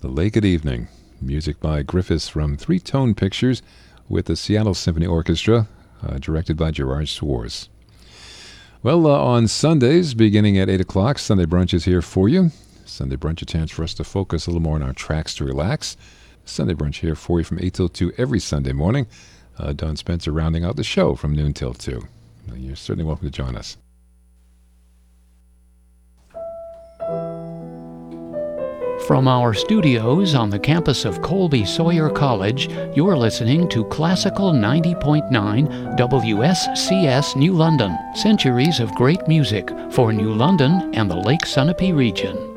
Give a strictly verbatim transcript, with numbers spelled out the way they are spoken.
The Lake at Evening. Music by Griffiths from Three Tone Pictures with the Seattle Symphony Orchestra, uh, directed by Gerard Swartz. Well, uh, on Sundays, beginning at eight o'clock, Sunday Brunch is here for you. Sunday Brunch, a chance for us to focus a little more on our tracks to relax. Sunday Brunch here for you from eight till two every Sunday morning. Uh, Don Spencer rounding out the show from noon till two. You're certainly welcome to join us. From our studios on the campus of Colby Sawyer College, you're listening to Classical ninety point nine W S C S New London, centuries of great music for New London and the Lake Sunapee region.